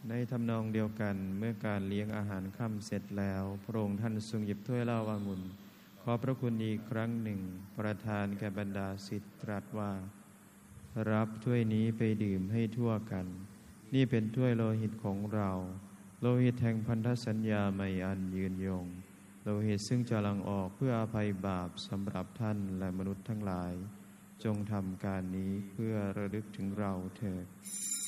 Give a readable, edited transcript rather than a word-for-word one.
ในทำนองเดียวกันเมื่อการเลี้ยงอาหารค่ำเสร็จแล้วพระองค์ท่านทรงหยิบถ้วยเหล้าองุ่นขอพระคุณอีกครั้งหนึ่งประทานแก่บรรดาศิษย์ตรัสว่ารับถ้วยนี้ไปดื่มให้ทั่วกันนี่เป็นถ้วยโลหิตของเราโลหิตแห่งพันธสัญญาไม่อันยืนยงโลหิตซึ่งจะหลั่งออกเพื่ออภัยบาปสำหรับท่านและมนุษย์ทั้งหลายจงทำการนี้เพื่อระลึกถึงเราเถิด